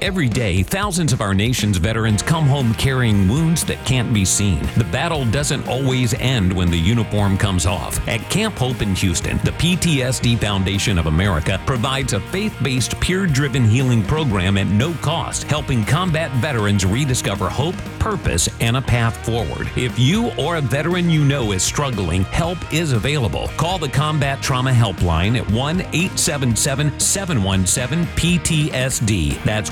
Every day, thousands of our nation's veterans come home carrying wounds that can't be seen. The battle doesn't always end when the uniform comes off. At Camp Hope in Houston, the PTSD Foundation of America provides a faith-based, peer-driven healing program at no cost, helping combat veterans rediscover hope, purpose, and a path forward. If you or a veteran you know is struggling, help is available. Call the Combat Trauma Helpline at 1-877-717-PTSD. That's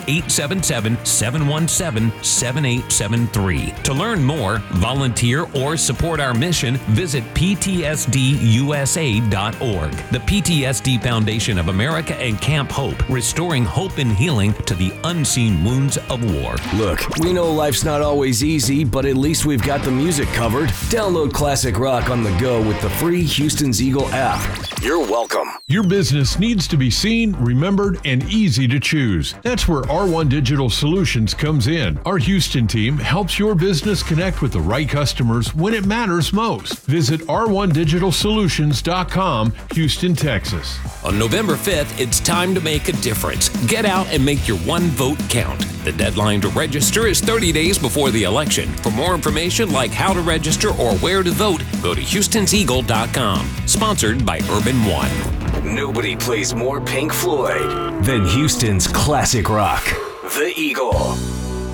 1-877-717-7873. To learn more, volunteer, or support our mission, visit ptsdusa.org. The PTSD Foundation of America and Camp Hope, restoring hope and healing to the unseen wounds of war. Look, we know life's not always easy, but at least we've got the music covered. Download classic rock on the go with the free Houston's Eagle app. You're welcome. Your business needs to be seen, remembered, and easy to choose. That's where R1 Digital Solutions comes in. Our Houston team helps your business connect with the right customers when it matters most. Visit r1digitalsolutions.com, Houston, Texas. On November 5th, it's time to make a difference. Get out and make your one vote count. The deadline to register is 30 days before the election. For more information like how to register or where to vote, go to HoustonsEagle.com. Sponsored by Urban One. Nobody plays more Pink Floyd than Houston's classic rock, The Eagle.